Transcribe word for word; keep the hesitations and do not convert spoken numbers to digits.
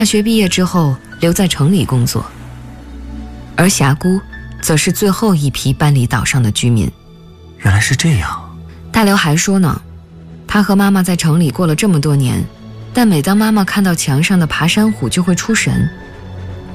大学毕业之后留在城里工作，而霞姑则是最后一批搬离岛上的居民。 原来是这样。 大刘还说呢，他和妈妈在城里过了这么多年，但每当妈妈看到墙上的爬山虎就会出神，